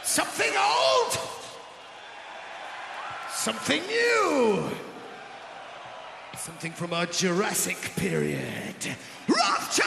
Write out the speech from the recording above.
Something old, something new, something from our Jurassic period. Rothschild!